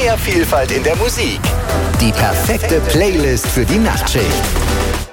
Mehr Vielfalt in der Musik. Die perfekte Playlist für die Nachtschicht.